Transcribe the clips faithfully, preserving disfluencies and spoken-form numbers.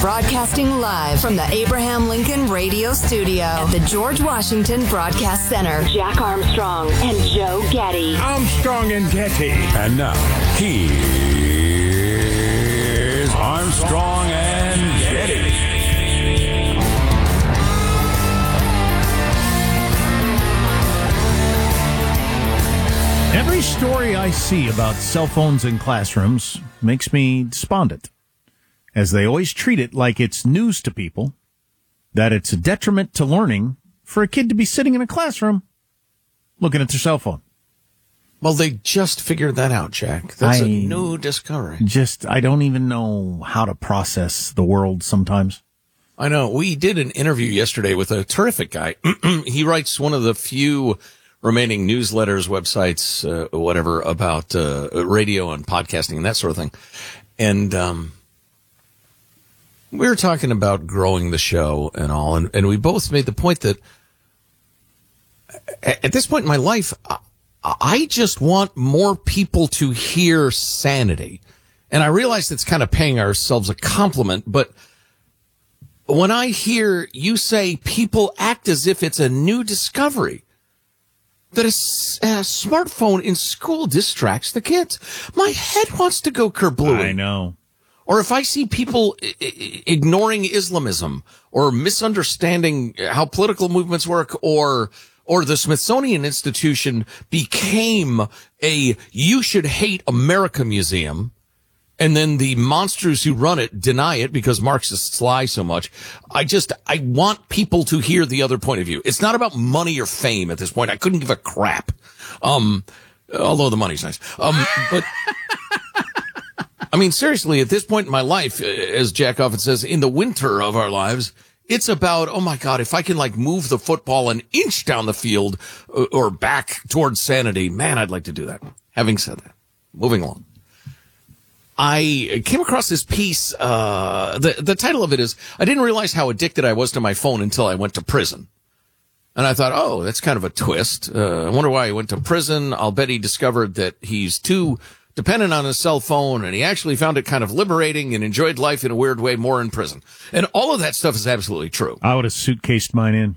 Broadcasting live from the Abraham Lincoln Radio Studio at the George Washington Broadcast Center. Jack Armstrong and Joe Getty. Armstrong and Getty. And now, here's Armstrong and Getty. Every story I see about cell phones in classrooms makes me despondent, as they always treat it like it's news to people, that it's a detriment to learning for a kid to be sitting in a classroom looking at their cell phone. Well, they just figured that out, Jack. That's I a new discovery. Just, I don't even know how to process the world sometimes. I know. We did an interview yesterday with a terrific guy. He writes one of the few remaining newsletters, websites, uh, whatever, about uh, radio and podcasting and that sort of thing. And um, we were talking about growing the show and all, and, and we both made the point that at this point in my life, I, I just want more people to hear sanity. And I realize that's kind of paying ourselves a compliment, but when I hear you say people act as if it's a new discovery, that a, a smartphone in school distracts the kids, my head wants to go kerblooey. I know. Or if I see people I- I- ignoring Islamism or misunderstanding how political movements work, or or the Smithsonian Institution became a you should hate America museum, and then the monsters who run it deny it because Marxists lie so much. I just, I want people to hear the other point of view. It's not about money or fame at this point. I couldn't give a crap. Um, although the money's nice. Um, but I mean, seriously, at this point in my life, as Jack often says, in the winter of our lives, it's about, oh my God, if I can like move the football an inch down the field or back towards sanity, man, I'd like to do that. Having said that, moving along. I came across this piece, uh, the, the title of it is, I didn't realize how addicted I was to my phone until I went to prison. And I thought, oh, that's kind of a twist. Uh, I wonder why he went to prison. I'll bet he discovered that he's too dependent on his cell phone, and he actually found it kind of liberating and enjoyed life in a weird way more in prison. And all of that stuff is absolutely true. I would have suitcased mine in.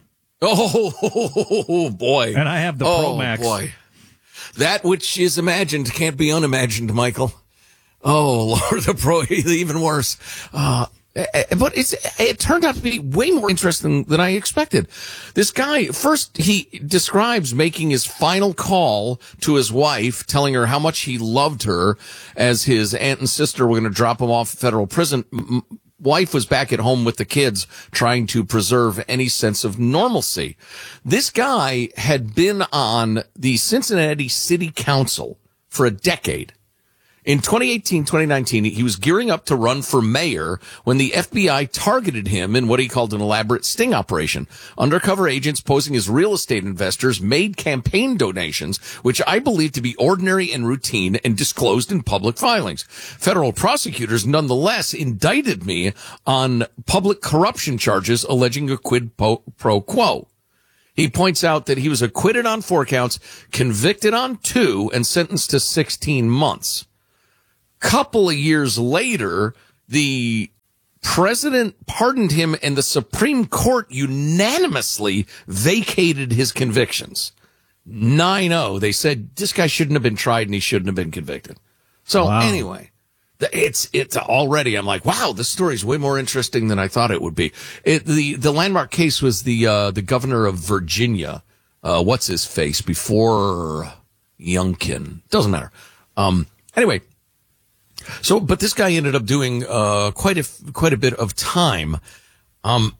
Oh, boy. And I have the oh, Pro Max. Boy. That which is imagined can't be unimagined, Michael. Oh, Lord, the Pro, even worse. Uh, but it's, it turned out to be way more interesting than I expected. This guy, first, he describes making his final call to his wife, telling her how much he loved her, as his aunt and sister were going to drop him off at federal prison. M- wife was back at home with the kids, trying to preserve any sense of normalcy. This guy had been on the Cincinnati City Council for a decade. In twenty eighteen, twenty nineteen, he was gearing up to run for mayor when the F B I targeted him in what he called an elaborate sting operation. Undercover agents posing as real estate investors made campaign donations, which I believe to be ordinary and routine and disclosed in public filings. Federal prosecutors nonetheless indicted me on public corruption charges alleging a quid pro quo. He points out that he was acquitted on four counts, convicted on two, and sentenced to sixteen months. Couple of years later, the president pardoned him and the Supreme Court unanimously vacated his convictions. nine oh. They said this guy shouldn't have been tried and he shouldn't have been convicted. So wow. Anyway, it's, it's already, I'm like, wow, this story's way more interesting than I thought it would be. It, the, the landmark case was the, uh, the governor of Virginia. Uh, what's his face before Youngkin? Doesn't matter. Um, anyway. So, but this guy ended up doing, uh, quite a, quite a bit of time. Um,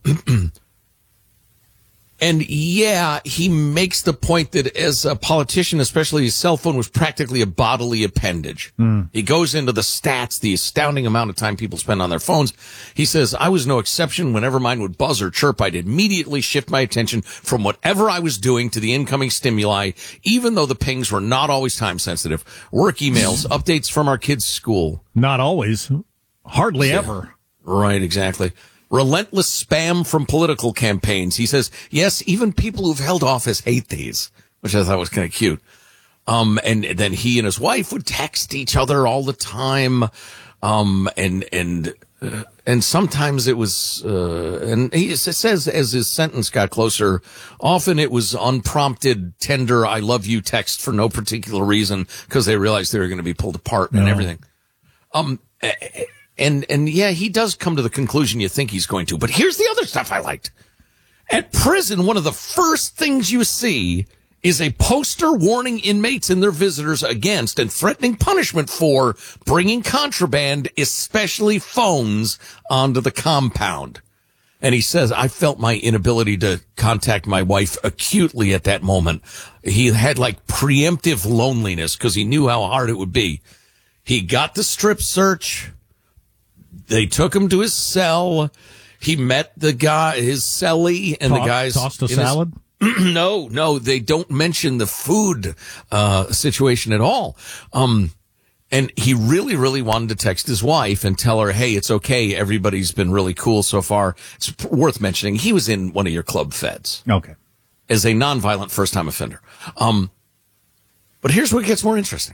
and yeah, he makes the point that as a politician, especially his cell phone was practically a bodily appendage. Mm. He goes into the stats, the astounding amount of time people spend on their phones. He says, I was no exception. Whenever mine would buzz or chirp, I'd immediately shift my attention from whatever I was doing to the incoming stimuli, even though the pings were not always time sensitive. Work emails, updates from our kids' school. Not always. Hardly yeah. ever. Right, exactly. Relentless spam from political campaigns. He says, yes, even people who've held office hate these, which I thought was kind of cute. Um, and then he and his wife would text each other all the time. Um, and, and uh, and sometimes it was, uh, and he says as his sentence got closer, often it was unprompted, tender, I love you text for no particular reason because they realized they were going to be pulled apart and no. everything. Um, and, and yeah, he does come to the conclusion you think he's going to, but here's the other stuff I liked. At prison, one of the first things you see is a poster warning inmates and their visitors against and threatening punishment for bringing contraband, especially phones, onto the compound. And he says, I felt my inability to contact my wife acutely at that moment. He had like preemptive loneliness because he knew how hard it would be. He got the strip search. They took him to his cell. He met the guy, his cellie, and Toss, the guys. Tossed a salad? His, no, no, they don't mention the food uh situation at all. Um, and he really, really wanted to text his wife and tell her, hey, it's okay. Everybody's been really cool so far. It's worth mentioning. He was in one of your club feds. Okay. As a nonviolent first-time offender. Um, but here's what gets more interesting.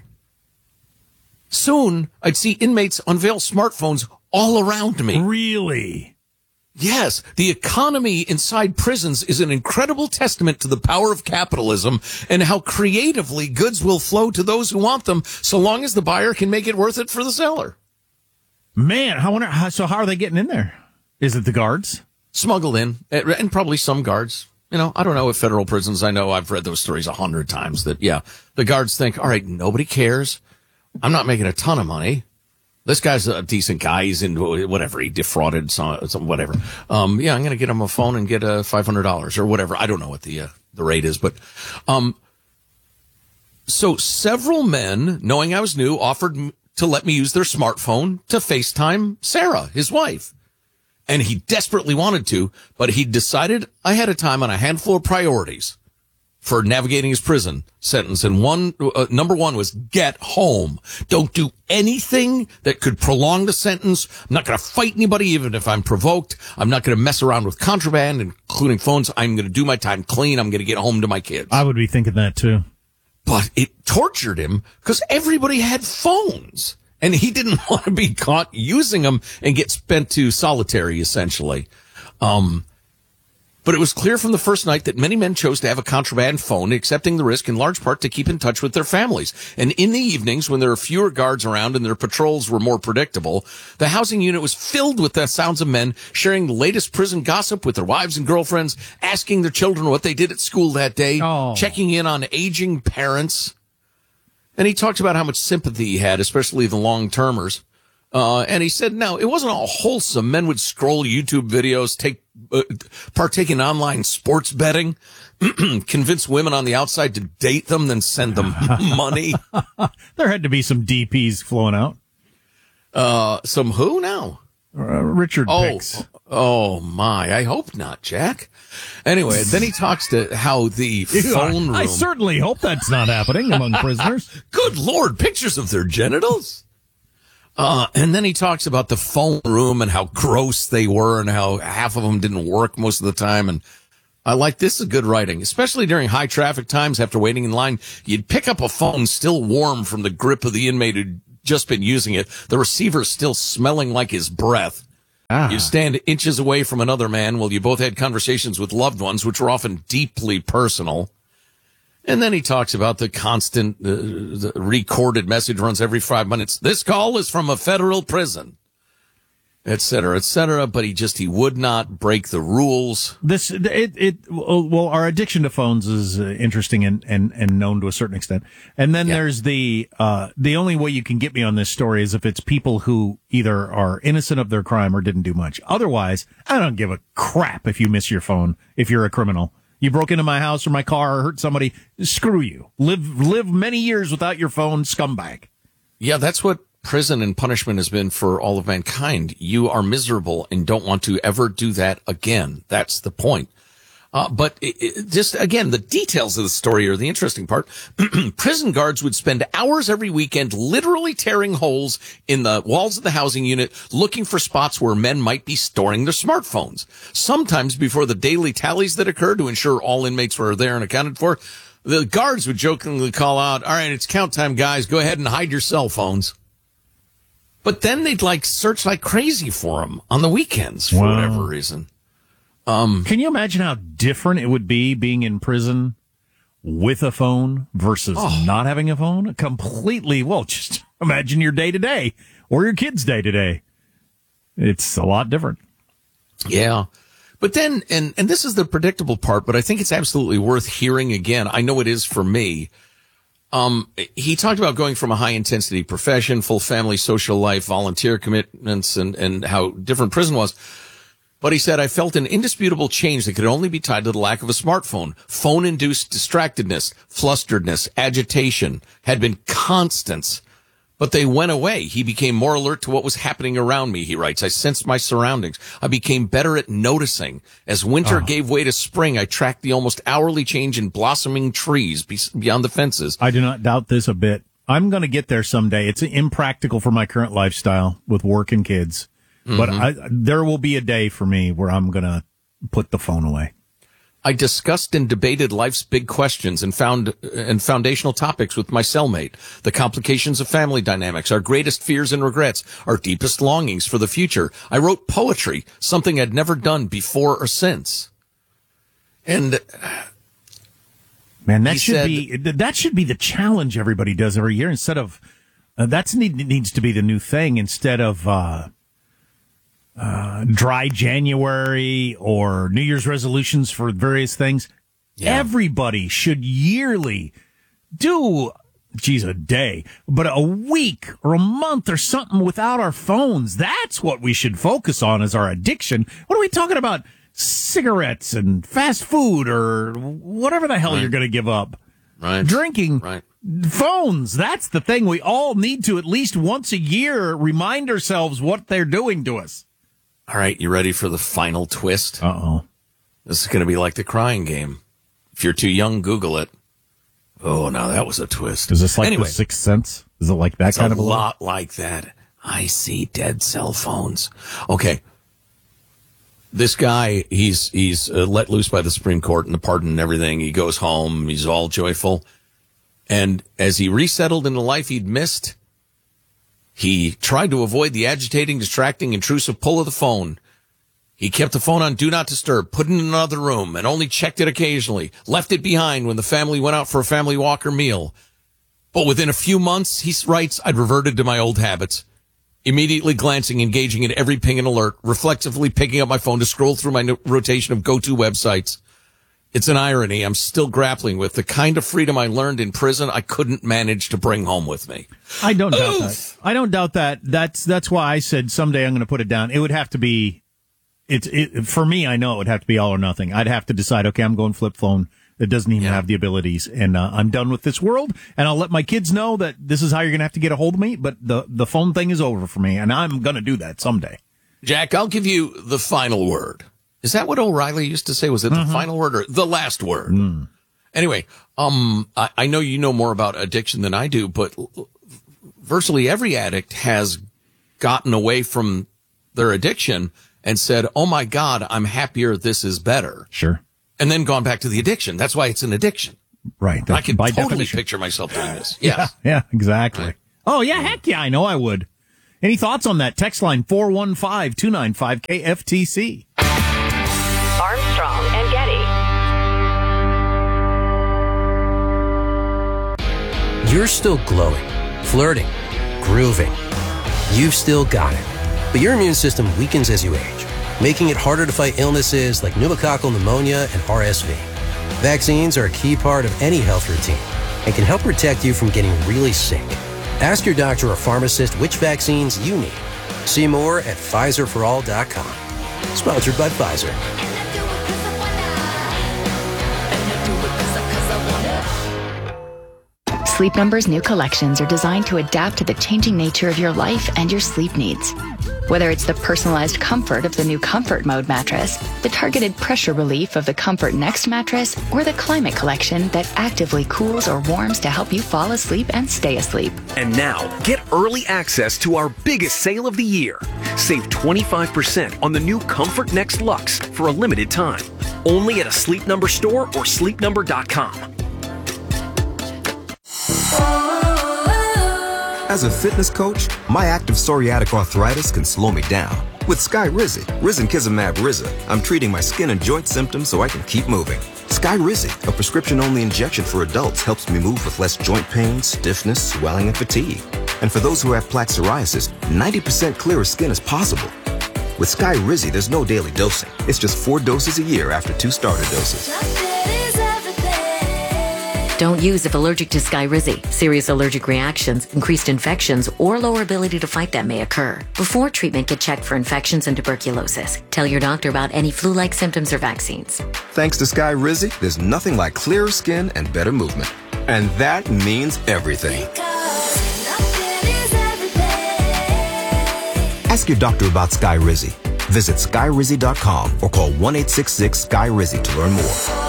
Soon, I'd see inmates unveil smartphones all around me. Really? Yes, the economy inside prisons is an incredible testament to the power of capitalism and how creatively goods will flow to those who want them, so long as the buyer can make it worth it for the seller. Man, I wonder, how, so how are they getting in there? Is it the guards? Smuggled in, and probably some guards. You know, I don't know if federal prisons, I know I've read those stories a hundred times that, yeah, the guards think, all right, nobody cares. I'm not making a ton of money. This guy's a decent guy. He's in whatever. He defrauded some, some whatever. Um, yeah, I'm going to get him a phone and get a uh, five hundred dollars or whatever. I don't know what the, uh, the rate is, but, um, so several men, knowing I was new, offered to let me use their smartphone to FaceTime Sarah, his wife. And he desperately wanted to, but he decided ahead of time on a handful of priorities for navigating his prison sentence. And one, uh, number one was get home. Don't do anything that could prolong the sentence. I'm not going to fight anybody, even if I'm provoked. I'm not going to mess around with contraband, including phones. I'm going to do my time clean. I'm going to get home to my kids. I would be thinking that too. But it tortured him because everybody had phones and he didn't want to be caught using them and get spent to solitary, essentially. Um, But it was clear from the first night that many men chose to have a contraband phone, accepting the risk in large part to keep in touch with their families. And in the evenings, when there were fewer guards around and their patrols were more predictable, the housing unit was filled with the sounds of men sharing the latest prison gossip with their wives and girlfriends, asking their children what they did at school that day, oh. checking in on aging parents. And he talked about how much sympathy he had, especially the long-termers. Uh, and he said, no, it wasn't all wholesome. Men would scroll YouTube videos, take, uh, partake in online sports betting, convince women on the outside to date them, then send them money. There had to be some D Ps flowing out. Uh, some who now? Uh, Richard Oh, Picks. oh my, I hope not, Jack. Anyway, then he talks to how the phone room. I certainly hope that's not happening among prisoners. Good Lord, pictures of their genitals. Uh, and then he talks about the phone room and how gross they were and how half of them didn't work most of the time. And I like this is good writing, especially during high traffic times after waiting in line. You'd pick up a phone still warm from the grip of the inmate who'd just been using it. The receiver still smelling like his breath. Ah. You stand inches away from another man while you both had conversations with loved ones, which were often deeply personal. And then he talks about the constant uh, the recorded message runs every five minutes. This call is from a federal prison, et cetera, et cetera. But he just, he would not break the rules. This, it, it, well, our addiction to phones is uh, interesting and, and, and known to a certain extent. And then Yeah. there's the, uh, the only way you can get me on this story is if it's people who either are innocent of their crime or didn't do much. Otherwise, I don't give a crap if you miss your phone, if you're a criminal. You broke into my house or my car or hurt somebody. Screw you. Live, live many years without your phone, scumbag. Yeah, that's what prison and punishment has been for all of mankind. You are miserable and don't want to ever do that again. That's the point. Uh, but it, it, just, again, the details of the story are the interesting part. Prison guards would spend hours every weekend literally tearing holes in the walls of the housing unit looking for spots where men might be storing their smartphones. Sometimes before the daily tallies that occurred to ensure all inmates were there and accounted for, the guards would jokingly call out, all right, it's count time, guys. Go ahead and hide your cell phones. But then they'd like search like crazy for them on the weekends for Wow. whatever reason. Um, Can you imagine how different it would be being in prison with a phone versus Oh. not having a phone? Completely. Well, just imagine your day to day or your kid's day to day. It's a lot different. Yeah. But then, and, and this is the predictable part, but I think it's absolutely worth hearing again. I know it is for me. Um, he talked about going from a high intensity profession, full family, social life, volunteer commitments, and, and how different prison was. But he said, I felt an indisputable change that could only be tied to the lack of a smartphone. Phone-induced distractedness, flusteredness, agitation had been constants. But they went away. He became more alert to what was happening around me, he writes. I sensed my surroundings. I became better at noticing. As winter Oh. gave way to spring, I tracked the almost hourly change in blossoming trees be- beyond the fences. I do not doubt this a bit. I'm going to get there someday. It's impractical for my current lifestyle with work and kids. Mm-hmm. But I, there will be a day for me where I'm going to put the phone away. I discussed and debated life's big questions and found and foundational topics with my cellmate. The complications of family dynamics, our greatest fears and regrets, our deepest longings for the future. I wrote poetry, something I'd never done before or since. And Man, that He should said- be that should be the challenge everybody does every year. Instead of uh, that's need, needs to be the new thing. Instead of uh, uh, dry January or New Year's resolutions for various things, Yeah. everybody should yearly do, geez, a day, but a week or a month or something without our phones. That's what we should focus on as our addiction. What are we talking about? Cigarettes and fast food or whatever the hell Right. you're going to give up. right, Drinking, right. phones. That's the thing. We all need to at least once a year remind ourselves what they're doing to us. All right, you ready for the final twist? Uh-oh. This is going to be like the crying game. If you're too young, Google it. Oh, now that was a twist. Is this like anyway, the Sixth Sense? Is it like that it's kind a of a lot like that. I see dead cell phones. Okay. This guy, he's he's uh, let loose by the Supreme Court and the pardon and everything. He goes home. He's all joyful. And as he resettled into life he'd missed, he tried to avoid the agitating, distracting, intrusive pull of the phone. He kept the phone on Do Not Disturb, put it in another room, and only checked it occasionally. Left it behind when the family went out for a family walk or meal. But within a few months, he writes, I'd reverted to my old habits. Immediately glancing, engaging in every ping and alert, reflexively picking up my phone to scroll through my no- rotation of go-to websites. It's an irony I'm still grappling with. The kind of freedom I learned in prison, I couldn't manage to bring home with me. I don't doubt Oof. that. I don't doubt that. That's that's why I said someday I'm going to put it down. It would have to be, it's it, for me. I know it would have to be all or nothing. I'd have to decide. Okay, I'm going flip phone. It doesn't even Yeah. have the abilities, and uh, I'm done with this world. And I'll let my kids know that this is how you're going to have to get a hold of me. But the the phone thing is over for me, and I'm going to do that someday. Jack, I'll give you the final word. Is that what O'Reilly used to say? Was it the final word or the last word? Mm. Anyway, um, I, I know you know more about addiction than I do, but virtually every addict has gotten away from their addiction and said, oh my God, I'm happier. This is better. Sure. And then gone back to the addiction. That's why it's an addiction. Right. I can by totally definition. picture myself doing this. Yes. Yeah, yeah, exactly. Right. Oh, yeah, heck yeah, I know I would. Any thoughts on that? Text line four one five, two nine five, K F T C. Armstrong and Getty. You're still glowing, flirting, grooving. You've still got it. But your immune system weakens as you age, making it harder to fight illnesses like pneumococcal pneumonia and R S V. Vaccines are a key part of any health routine and can help protect you from getting really sick. Ask your doctor or pharmacist which vaccines you need. See more at Pfizer for all dot com. Sponsored by Pfizer. Sleep Number's new collections are designed to adapt to the changing nature of your life and your sleep needs. Whether it's the personalized comfort of the new Comfort Mode mattress, the targeted pressure relief of the Comfort Next mattress, or the Climate Collection that actively cools or warms to help you fall asleep and stay asleep. And now, get early access to our biggest sale of the year. Save twenty-five percent on the new Comfort Next Luxe for a limited time. Only at a Sleep Number store or sleep number dot com. I As a fitness coach, my active psoriatic arthritis can slow me down. With Skyrizi, Risankizumab Riza, I'm treating my skin and joint symptoms so I can keep moving. Skyrizi, a prescription-only injection for adults, helps me move with less joint pain, stiffness, swelling, and fatigue. And for those who have plaque psoriasis, ninety percent clearer skin is possible. With Skyrizi, there's no daily dosing. It's just four doses a year after two starter doses. Don't use if allergic to Skyrizi. Serious allergic reactions, increased infections, or lower ability to fight them may occur. Before treatment, get checked for infections and tuberculosis. Tell your doctor about any flu-like symptoms or vaccines. Thanks to Skyrizi, there's nothing like clearer skin and better movement. And that means everything. Ask your doctor about Skyrizi. Visit Skyrizi dot com or call one eight six six Sky Rizi to learn more.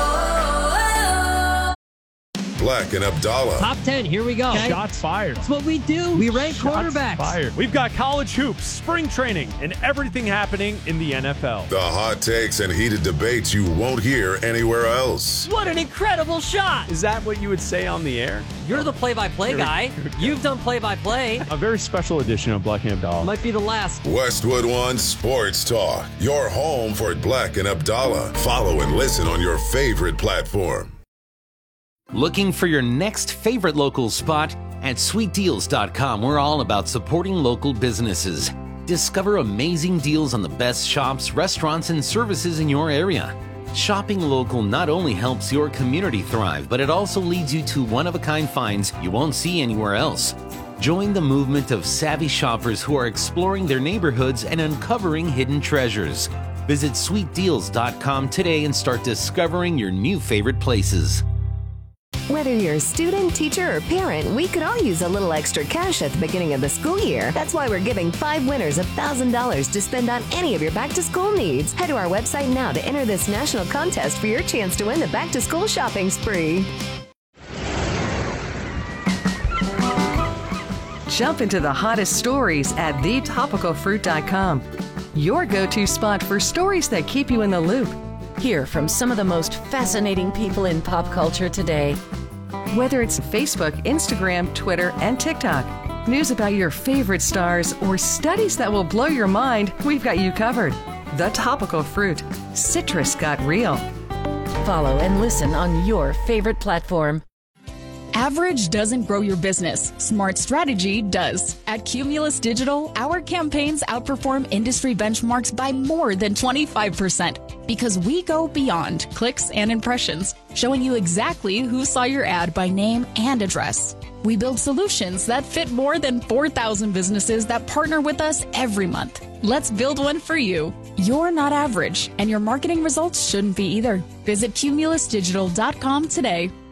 Black and Abdallah. Top ten, here we go. Okay? Shots fired. That's what we do. We rank Shots quarterbacks. Fired. We've got college hoops, spring training, and everything happening in the N F L. The hot takes and heated debates you won't hear anywhere else. What an incredible shot. Is that what you would say on the air? You're the play-by-play guy. You've done play-by-play. A very special edition of Black and Abdallah. Might be the last. Westwood One Sports Talk. Your home for Black and Abdallah. Follow and listen on your favorite platform. Looking for your next favorite local spot? At sweet deals dot com, we're all about supporting local businesses. Discover amazing deals on the best shops, restaurants, and services in your area. Shopping local not only helps your community thrive, but it also leads you to one-of-a-kind finds you won't see anywhere else. Join the movement of savvy shoppers who are exploring their neighborhoods and uncovering hidden treasures. Visit sweet deals dot com today and start discovering your new favorite places. Whether you're a student, teacher, or parent, we could all use a little extra cash at the beginning of the school year. That's why we're giving five winners one thousand dollars to spend on any of your back-to-school needs. Head to our website now to enter this national contest for your chance to win the back-to-school shopping spree. Jump into the hottest stories at the topical fruit dot com. Your go-to spot for stories that keep you in the loop. Hear from some of the most fascinating people in pop culture today. Whether it's Facebook, Instagram, Twitter, and TikTok, news about your favorite stars, or studies that will blow your mind, we've got you covered. The Topical Fruit. Citrus got real. Follow and listen on your favorite platform. Average doesn't grow your business. Smart strategy does. At Cumulus Digital, our campaigns outperform industry benchmarks by more than twenty-five percent because we go beyond clicks and impressions, showing you exactly who saw your ad by name and address. We build solutions that fit more than four thousand businesses that partner with us every month. Let's build one for you. You're not average, and your marketing results shouldn't be either. Visit Cumulus Digital dot com today.